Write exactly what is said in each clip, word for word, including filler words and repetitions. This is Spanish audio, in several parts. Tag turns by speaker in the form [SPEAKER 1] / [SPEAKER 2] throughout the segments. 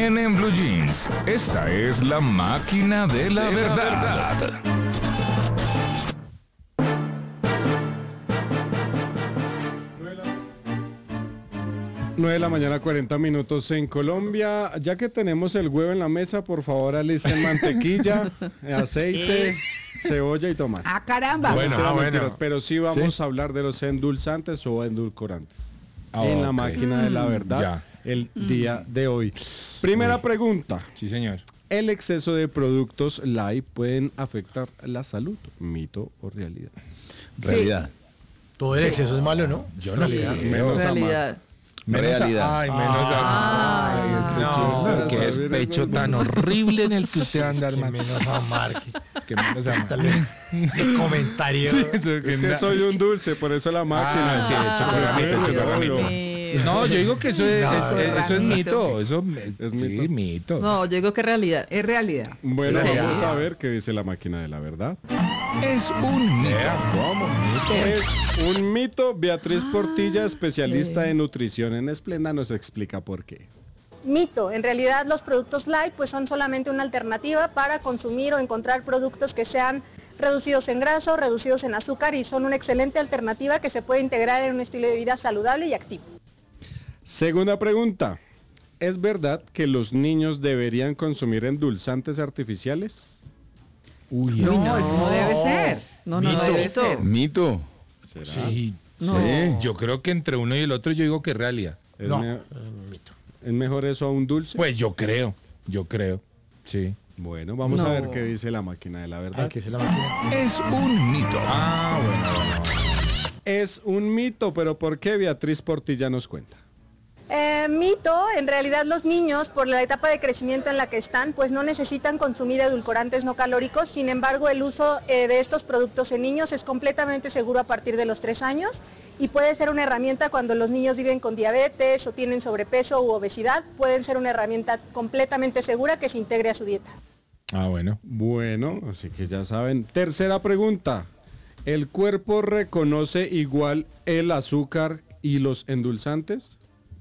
[SPEAKER 1] mañana en Blue Jeans. Esta es la máquina de la verdad.
[SPEAKER 2] nueve de la mañana, cuarenta minutos en Colombia. Ya que tenemos el huevo en la mesa, por favor alisten mantequilla, aceite, cebolla y tomate.
[SPEAKER 3] ¡Ah, caramba!
[SPEAKER 2] Bueno,
[SPEAKER 4] ah,
[SPEAKER 2] mentiras,
[SPEAKER 4] bueno.
[SPEAKER 2] pero sí vamos
[SPEAKER 4] ¿Sí?
[SPEAKER 2] a hablar de los endulzantes o endulcorantes
[SPEAKER 4] Ah,
[SPEAKER 2] en la
[SPEAKER 4] ok.
[SPEAKER 2] máquina de la verdad
[SPEAKER 4] Ya.
[SPEAKER 2] el día de hoy. Primera pregunta.
[SPEAKER 4] Sí, señor.
[SPEAKER 2] ¿El exceso de productos light pueden afectar la salud? ¿Mito o realidad?
[SPEAKER 5] Realidad.
[SPEAKER 6] Todo el exceso es malo, ¿no?
[SPEAKER 4] Yo no le
[SPEAKER 2] Menos a
[SPEAKER 3] realidad.
[SPEAKER 4] Menos a-
[SPEAKER 5] Realidad.
[SPEAKER 4] ay, menos a... Ay, este
[SPEAKER 2] Ah,
[SPEAKER 4] chico,
[SPEAKER 2] no,
[SPEAKER 4] qué
[SPEAKER 2] no,
[SPEAKER 4] despecho
[SPEAKER 2] no, no,
[SPEAKER 4] tan
[SPEAKER 2] no.
[SPEAKER 4] horrible en el que usted anda,
[SPEAKER 6] Que
[SPEAKER 4] hermano.
[SPEAKER 6] menos amar.
[SPEAKER 4] Que menos a...
[SPEAKER 6] Tal vez ese comentario.
[SPEAKER 2] Es que soy un dulce, por eso la máquina.
[SPEAKER 4] Ah, sí, el chocolatito, el chocolatito. No, yo digo que eso es,
[SPEAKER 6] No,
[SPEAKER 4] es- es- eso es mito. Eso
[SPEAKER 2] ¿Es
[SPEAKER 4] sí,
[SPEAKER 2] mito?
[SPEAKER 4] mito.
[SPEAKER 3] No, yo digo que realidad. Es realidad.
[SPEAKER 2] Bueno,
[SPEAKER 3] Sí.
[SPEAKER 2] vamos a ver qué dice la máquina de la verdad.
[SPEAKER 1] Es un mito.
[SPEAKER 4] ¿Cómo? Mito.
[SPEAKER 2] Es un mito. Beatriz Portilla, especialista
[SPEAKER 3] sí.
[SPEAKER 2] en nutrición en Esplenda, nos explica por qué.
[SPEAKER 7] Mito, en realidad los productos light pues son solamente una alternativa para consumir o encontrar productos que sean reducidos en grasa o reducidos en azúcar y son una excelente alternativa que se puede integrar en un estilo de vida saludable y activo.
[SPEAKER 2] Segunda pregunta. ¿Es verdad que los niños deberían consumir endulzantes artificiales?
[SPEAKER 4] Uy,
[SPEAKER 3] No,
[SPEAKER 4] no.
[SPEAKER 3] no debe ser. No, no, no debe ser.
[SPEAKER 5] Mito.
[SPEAKER 4] Sí.
[SPEAKER 3] No.
[SPEAKER 4] Sí, yo creo que entre uno y el otro yo digo que es realidad.
[SPEAKER 2] ¿Es,
[SPEAKER 6] No,
[SPEAKER 2] me-
[SPEAKER 6] eh, mito.
[SPEAKER 2] ¿Es mejor eso a un dulce?
[SPEAKER 4] Pues yo creo, yo creo. Sí.
[SPEAKER 2] Bueno, vamos a
[SPEAKER 3] No.
[SPEAKER 2] ver qué dice la máquina de la
[SPEAKER 6] Ay,
[SPEAKER 2] verdad.
[SPEAKER 6] que es la máquina.
[SPEAKER 1] Es un mito.
[SPEAKER 4] Ah, bueno, bueno, bueno.
[SPEAKER 2] Es un mito, pero ¿por qué Beatriz Portilla nos cuenta?
[SPEAKER 7] Eh, mito, en realidad los niños por la etapa de crecimiento en la que están pues no necesitan consumir edulcorantes no calóricos, sin embargo el uso eh, de estos productos en niños es completamente seguro a partir de los tres años y puede ser una herramienta cuando los niños viven con diabetes o tienen sobrepeso u obesidad, pueden ser una herramienta completamente segura que se integre a su dieta.
[SPEAKER 4] Ah, bueno.
[SPEAKER 2] Bueno, así que ya saben. Tercera pregunta. ¿El cuerpo reconoce igual el azúcar y los endulzantes?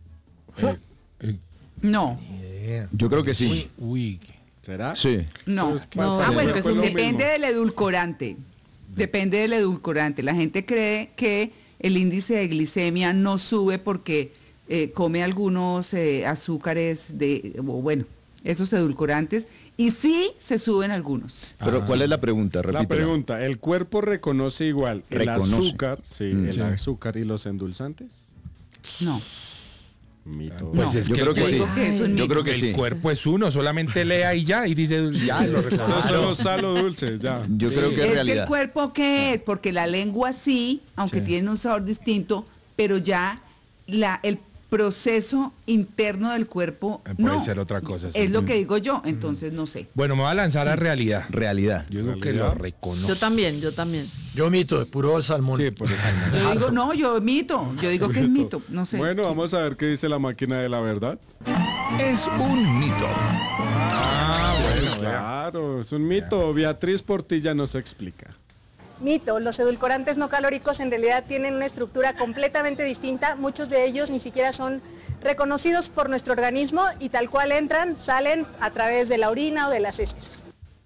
[SPEAKER 3] No,
[SPEAKER 6] Bien.
[SPEAKER 5] Yo creo que sí.
[SPEAKER 4] Uy.
[SPEAKER 2] ¿Será?
[SPEAKER 5] Sí.
[SPEAKER 3] no.
[SPEAKER 2] Eso es
[SPEAKER 3] no.
[SPEAKER 2] parte
[SPEAKER 3] Ah,
[SPEAKER 2] del
[SPEAKER 3] bueno,
[SPEAKER 2] cuerpo,
[SPEAKER 3] pues
[SPEAKER 2] es lo
[SPEAKER 3] depende
[SPEAKER 2] mismo.
[SPEAKER 3] del edulcorante. Depende del edulcorante. La gente cree que el índice de glicemia no sube porque eh, come algunos eh, azúcares de, o bueno, esos edulcorantes, y sí se suben algunos.
[SPEAKER 5] Pero
[SPEAKER 4] Ah.
[SPEAKER 5] ¿cuál es la pregunta?
[SPEAKER 2] La
[SPEAKER 5] Repítela.
[SPEAKER 2] pregunta, ¿el cuerpo reconoce igual el
[SPEAKER 5] Reconoce.
[SPEAKER 2] azúcar, sí,
[SPEAKER 5] Mm.
[SPEAKER 2] el
[SPEAKER 4] Sí.
[SPEAKER 2] azúcar y los endulzantes?
[SPEAKER 3] No.
[SPEAKER 2] Mito.
[SPEAKER 4] Pues
[SPEAKER 3] No,
[SPEAKER 4] es
[SPEAKER 5] yo
[SPEAKER 4] que
[SPEAKER 5] creo
[SPEAKER 4] el
[SPEAKER 5] que
[SPEAKER 3] Yo
[SPEAKER 5] sí.
[SPEAKER 3] digo que es un
[SPEAKER 5] Yo
[SPEAKER 3] mito.
[SPEAKER 5] creo que
[SPEAKER 4] El
[SPEAKER 5] sí.
[SPEAKER 4] cuerpo es uno, solamente lea y ya, y dice, ya, lo
[SPEAKER 2] Eso es
[SPEAKER 4] reconoce.
[SPEAKER 2] solo sal o dulce, ya.
[SPEAKER 5] Yo creo que es
[SPEAKER 3] Es que el
[SPEAKER 5] realidad.
[SPEAKER 3] cuerpo, ¿qué es? Porque la lengua sí, aunque
[SPEAKER 4] Sí.
[SPEAKER 3] tiene un sabor distinto, pero ya la, el proceso interno del cuerpo
[SPEAKER 4] Eh, puede
[SPEAKER 3] no.
[SPEAKER 4] ser otra cosa, sí.
[SPEAKER 3] Es lo que digo yo, entonces no sé.
[SPEAKER 4] Bueno, me voy a lanzar a realidad.
[SPEAKER 5] Realidad.
[SPEAKER 4] Yo digo que
[SPEAKER 2] ¿Realidad?
[SPEAKER 4] lo reconozco.
[SPEAKER 8] Yo también, yo también.
[SPEAKER 6] Yo mito, de puro salmón.
[SPEAKER 2] Sí, por eso.
[SPEAKER 3] Yo digo, no, yo mito, yo digo que es mito, no sé.
[SPEAKER 2] Bueno, vamos a ver qué dice la máquina de la verdad.
[SPEAKER 1] Es un mito.
[SPEAKER 4] Ah, bueno,
[SPEAKER 2] Claro, es un mito. Beatriz Portilla nos explica.
[SPEAKER 7] Mito, los edulcorantes no calóricos en realidad tienen una estructura completamente distinta, muchos de ellos ni siquiera son reconocidos por nuestro organismo y tal cual entran, salen a través de la orina o de las heces.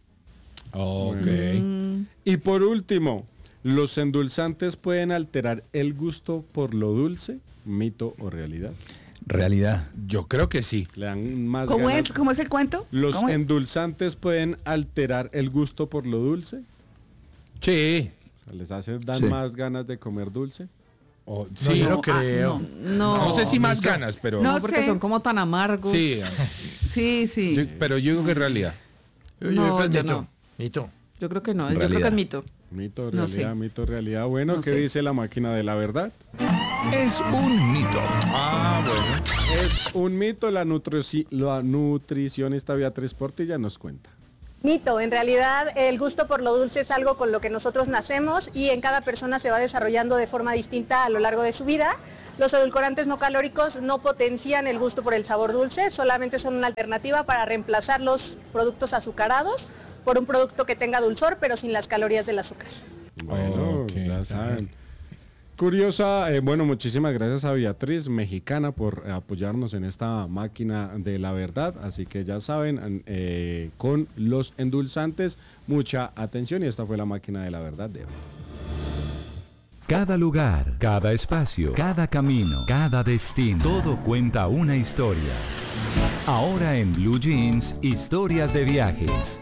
[SPEAKER 4] Ok.
[SPEAKER 2] Y por último, ¿los endulzantes pueden alterar el gusto por lo dulce? ¿Mito o realidad?
[SPEAKER 5] Realidad.
[SPEAKER 4] Yo creo que sí.
[SPEAKER 2] ¿Le dan más
[SPEAKER 3] ¿Cómo
[SPEAKER 2] ganas?
[SPEAKER 3] es? ¿Cómo es el cuento?
[SPEAKER 2] ¿Los
[SPEAKER 3] ¿Cómo es?
[SPEAKER 2] endulzantes pueden alterar el gusto por lo dulce?
[SPEAKER 4] Sí.
[SPEAKER 2] O sea, ¿les hace dan
[SPEAKER 5] Sí.
[SPEAKER 2] más ganas de comer dulce?
[SPEAKER 4] O-
[SPEAKER 6] No,
[SPEAKER 4] sí.
[SPEAKER 6] yo no
[SPEAKER 4] No,
[SPEAKER 3] Ah,
[SPEAKER 6] creo.
[SPEAKER 8] No,
[SPEAKER 4] sé si más ganas, pero...
[SPEAKER 3] No
[SPEAKER 8] no, porque
[SPEAKER 3] sé.
[SPEAKER 8] son como tan amargos.
[SPEAKER 4] Sí,
[SPEAKER 3] Sí, sí.
[SPEAKER 4] yo- pero yo digo que es realidad.
[SPEAKER 6] Yo,
[SPEAKER 8] No,
[SPEAKER 6] creo que es
[SPEAKER 8] yo
[SPEAKER 6] mito.
[SPEAKER 8] no.
[SPEAKER 6] Mito.
[SPEAKER 8] Yo creo que no, yo creo
[SPEAKER 5] Realidad.
[SPEAKER 8] que es mito.
[SPEAKER 2] Mito,
[SPEAKER 3] No
[SPEAKER 2] realidad,
[SPEAKER 3] sé.
[SPEAKER 2] mito, realidad. Bueno,
[SPEAKER 3] No
[SPEAKER 2] ¿qué
[SPEAKER 3] sé.
[SPEAKER 2] dice la máquina de la verdad?
[SPEAKER 1] Es un mito.
[SPEAKER 4] Ah, bueno.
[SPEAKER 2] Es un mito, la, nutrici- la nutricionista Beatriz Portilla nos cuenta.
[SPEAKER 7] Mito, en realidad el gusto por lo dulce es algo con lo que nosotros nacemos y en cada persona se va desarrollando de forma distinta a lo largo de su vida. Los edulcorantes no calóricos no potencian el gusto por el sabor dulce, solamente son una alternativa para reemplazar los productos azucarados por un producto que tenga dulzor pero sin las calorías del azúcar.
[SPEAKER 2] Bueno,
[SPEAKER 4] Ok,
[SPEAKER 2] ya
[SPEAKER 4] está
[SPEAKER 2] saben. Curiosa, eh, bueno, muchísimas gracias a Beatriz, mexicana, por eh, apoyarnos en esta máquina de la verdad. Así que ya saben, eh, con los endulzantes, mucha atención. Y esta fue la máquina de la verdad de hoy.
[SPEAKER 1] Cada lugar, cada espacio, cada camino, cada destino, todo cuenta una historia. Ahora en Blue Jeans, historias de viajes.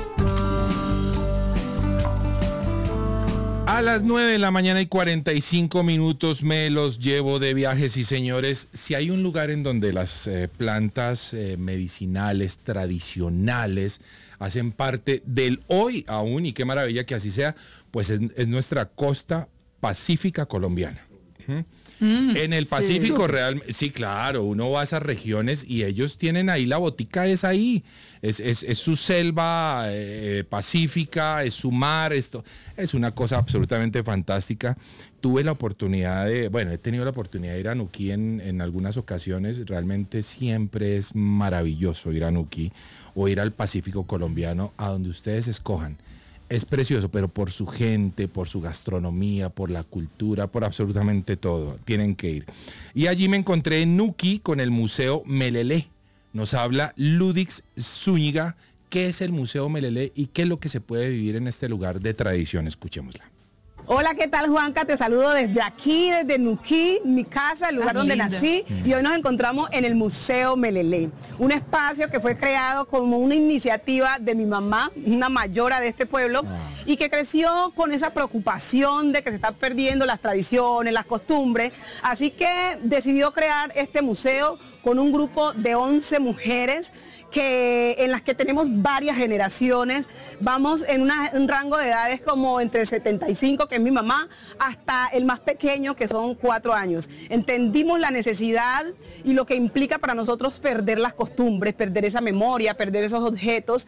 [SPEAKER 4] A las nueve de la mañana y cuarenta y cinco minutos me los llevo de viajes y señores, si hay un lugar en donde las eh, plantas eh, medicinales tradicionales hacen parte del hoy aún, y qué maravilla que así sea, pues es, es nuestra costa pacífica colombiana. ¿Mm? Mm, en el Pacífico, sí. realmente, sí, claro, uno va a esas regiones y ellos tienen ahí, la botica es ahí, es, es, es su selva eh, pacífica, es su mar, esto es una cosa absolutamente fantástica. Tuve la oportunidad de, bueno, he tenido la oportunidad de ir a Nuquí en, en algunas ocasiones, realmente siempre es maravilloso ir a Nuquí o ir al Pacífico colombiano, a donde ustedes escojan. Es precioso, pero por su gente, por su gastronomía, por la cultura, por absolutamente todo. Tienen que ir. Y allí me encontré en Nuquí con el Museo Melelé. Nos habla Ludix Zúñiga. ¿Qué es el Museo Melelé y qué es lo que se puede vivir en este lugar de tradición? Escuchémosla.
[SPEAKER 9] Hola, ¿qué tal, Juanca? Te saludo desde aquí, desde Nuquí, mi casa, el lugar ah, donde linda. nací. Y hoy nos encontramos en el Museo Melelé, un espacio que fue creado como una iniciativa de mi mamá, una mayora de este pueblo, ah. y que creció con esa preocupación de que se están perdiendo las tradiciones, las costumbres. Así que decidió crear este museo con un grupo de once mujeres que, en las que tenemos varias generaciones. Vamos en una, un rango de edades como entre setenta y cinco, que es mi mamá, hasta el más pequeño, que son cuatro años. Entendimos la necesidad y lo que implica para nosotros perder las costumbres, perder esa memoria, perder esos objetos.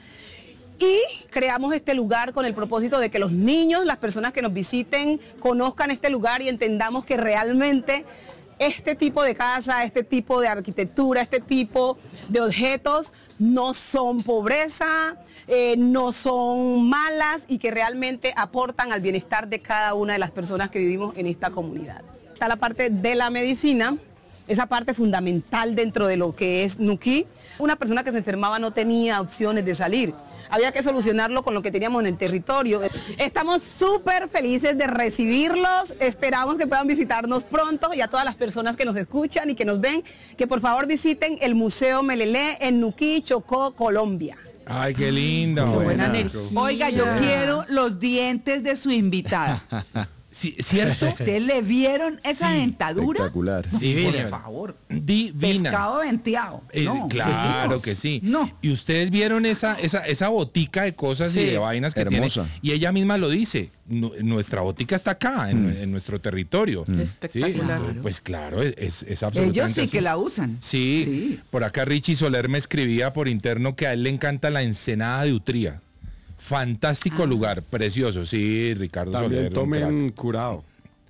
[SPEAKER 9] Y creamos este lugar con el propósito de que los niños, las personas que nos visiten, conozcan este lugar y entendamos que realmente este tipo de casa, este tipo de arquitectura, este tipo de objetos no son pobreza, eh, no son malas y que realmente aportan al bienestar de cada una de las personas que vivimos en esta comunidad. Está la parte de la medicina, esa parte fundamental dentro de lo que es Nuquí. Una persona que se enfermaba no tenía opciones de salir. Había que solucionarlo con lo que teníamos en el territorio. Estamos súper felices de recibirlos. Esperamos que puedan visitarnos pronto, y a todas las personas que nos escuchan y que nos ven, que por favor visiten el Museo Melelé en Nuquí, Chocó, Colombia.
[SPEAKER 4] Ay, qué lindo.
[SPEAKER 8] Qué buena energía.
[SPEAKER 3] Oiga, yo quiero los dientes de su invitada.
[SPEAKER 4] Sí, ¿cierto?
[SPEAKER 3] ¿Ustedes le vieron esa
[SPEAKER 5] sí,
[SPEAKER 3] dentadura?
[SPEAKER 5] Espectacular.
[SPEAKER 4] Sí,
[SPEAKER 3] por favor.
[SPEAKER 4] Divina.
[SPEAKER 3] Pescado venteado.
[SPEAKER 4] Eh,
[SPEAKER 3] no,
[SPEAKER 4] claro
[SPEAKER 3] Dios.
[SPEAKER 4] que sí.
[SPEAKER 3] No.
[SPEAKER 4] Y ustedes vieron esa, esa, esa botica de cosas
[SPEAKER 8] Sí.
[SPEAKER 4] y de vainas que
[SPEAKER 5] Hermosa.
[SPEAKER 4] tiene. Y ella misma lo dice. Nu- nuestra botica está acá, en, en nuestro territorio.
[SPEAKER 8] Mm. Espectacular.
[SPEAKER 4] Sí, pues claro, es, es, es absolutamente
[SPEAKER 3] Ellos sí
[SPEAKER 4] así.
[SPEAKER 3] que la usan.
[SPEAKER 4] Sí,
[SPEAKER 3] Sí.
[SPEAKER 4] por acá Richie Soler me escribía por interno que a él le encanta la Ensenada de Utría. Fantástico
[SPEAKER 3] Ah.
[SPEAKER 4] lugar, precioso. Sí, Ricardo
[SPEAKER 2] También
[SPEAKER 4] Soler. un
[SPEAKER 2] tomen
[SPEAKER 4] crack.
[SPEAKER 2] curado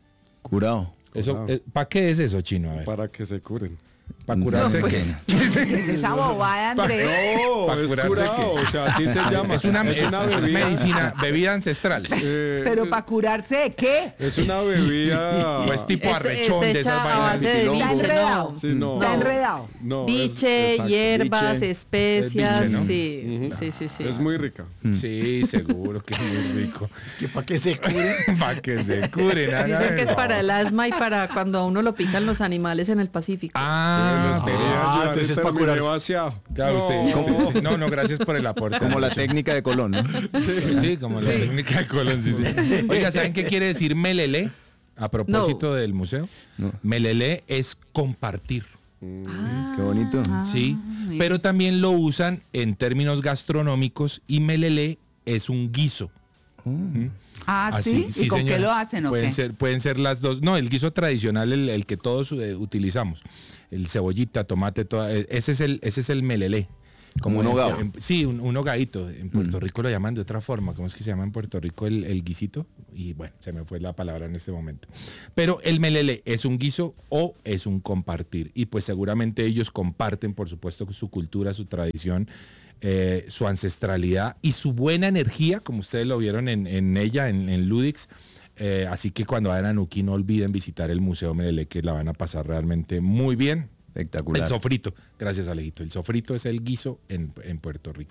[SPEAKER 5] Curado.
[SPEAKER 4] Eso,
[SPEAKER 2] curado.
[SPEAKER 4] eh, ¿para qué es eso, Chino? A ver,
[SPEAKER 2] para que se curen.
[SPEAKER 4] ¿para curarse
[SPEAKER 8] No, pues.
[SPEAKER 4] qué?
[SPEAKER 3] Es esa bobada, Andrés.
[SPEAKER 2] No,
[SPEAKER 4] Pa'
[SPEAKER 2] es
[SPEAKER 4] curarse
[SPEAKER 2] curado,
[SPEAKER 4] que-
[SPEAKER 2] o sea, así se llama.
[SPEAKER 4] Es una,
[SPEAKER 2] es
[SPEAKER 4] es-
[SPEAKER 2] una
[SPEAKER 4] es
[SPEAKER 2] bebida.
[SPEAKER 4] medicina, bebida ancestral.
[SPEAKER 2] eh,
[SPEAKER 3] Pero para curarse de qué?
[SPEAKER 2] Es una bebida.
[SPEAKER 4] Pues tipo
[SPEAKER 8] Es-
[SPEAKER 4] arrechón
[SPEAKER 8] es
[SPEAKER 4] de esas
[SPEAKER 8] hecha a
[SPEAKER 4] vainas.
[SPEAKER 8] base de
[SPEAKER 3] Está
[SPEAKER 8] biche,
[SPEAKER 3] enredado.
[SPEAKER 8] no.
[SPEAKER 2] Sí, no.
[SPEAKER 3] Está enredado.
[SPEAKER 2] No, es-
[SPEAKER 8] Biche,
[SPEAKER 2] exacto.
[SPEAKER 8] hierbas,
[SPEAKER 2] Biche.
[SPEAKER 8] especias,
[SPEAKER 4] Es biche, ¿no?
[SPEAKER 8] sí,
[SPEAKER 2] Ujú.
[SPEAKER 8] sí, sí, sí.
[SPEAKER 2] Es muy rica.
[SPEAKER 4] Sí, seguro que es muy rico.
[SPEAKER 6] Es que para que se cure.
[SPEAKER 4] Para que se curen. hagan
[SPEAKER 8] Dicen que es
[SPEAKER 4] el
[SPEAKER 8] para el
[SPEAKER 4] favor.
[SPEAKER 8] asma y para cuando a uno lo pican los animales en el Pacífico.
[SPEAKER 4] Ah,
[SPEAKER 2] Les quería
[SPEAKER 6] Ah,
[SPEAKER 2] ayudar,
[SPEAKER 6] entonces
[SPEAKER 2] este
[SPEAKER 6] pa'
[SPEAKER 2] me
[SPEAKER 6] curarse.
[SPEAKER 2] vaciado.
[SPEAKER 4] claro, usted-
[SPEAKER 2] No.
[SPEAKER 4] sí, no, no, gracias por el aporte.
[SPEAKER 5] Como la técnica de Colón, ¿no?
[SPEAKER 4] Sí, sí, como la técnica de Colón. Sí, sí. Oiga, ¿saben qué quiere decir melelé? A propósito
[SPEAKER 8] No.
[SPEAKER 4] del museo.
[SPEAKER 5] No.
[SPEAKER 4] Melelé es compartir.
[SPEAKER 8] Ah,
[SPEAKER 5] Qué bonito.
[SPEAKER 4] Sí,
[SPEAKER 3] mira.
[SPEAKER 4] pero también lo usan en términos gastronómicos y melelé es un guiso.
[SPEAKER 3] Ah,
[SPEAKER 4] Así,
[SPEAKER 3] ¿sí? ¿Y con
[SPEAKER 4] señora.
[SPEAKER 3] qué lo hacen o
[SPEAKER 4] pueden
[SPEAKER 3] qué?
[SPEAKER 4] Ser, pueden ser las dos. No, el guiso tradicional, el, el que todos eh, utilizamos. El cebollita, tomate, toda, eh, ese es el, ese es el melelé.
[SPEAKER 5] Como un
[SPEAKER 4] en-
[SPEAKER 5] hogado.
[SPEAKER 4] en- sí, un, un hogadito. En Puerto Rico lo llaman de otra forma. ¿Cómo es que se llama en Puerto Rico el, el guisito? Y bueno, se me fue la palabra en este momento. Pero el melelé es un guiso o es un compartir. Y pues seguramente ellos comparten, por supuesto, su cultura, su tradición, eh, su ancestralidad y su buena energía, como ustedes lo vieron en, en ella, en, en Ludix. Eh, así que cuando vayan a Nuquí no olviden visitar el Museo Melelé, que la van a pasar realmente muy bien.
[SPEAKER 5] Espectacular.
[SPEAKER 4] El sofrito, gracias Alejito. El sofrito es el guiso en, en Puerto Rico.